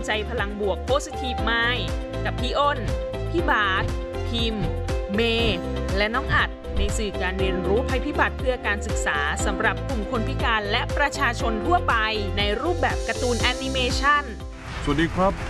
ใจพลังบวก Positive Mind กับพี่อ้น พี่บาสพิมพ์ เมย์และน้องอัดในสื่อการเรียนรู้ภัยพิบัติเพื่อการศึกษาสำหรับกลุ่มคนพิการและประชาชนทั่วไปในรูปแบบการ์ตูนแอนิเมชันสวัสดีครับ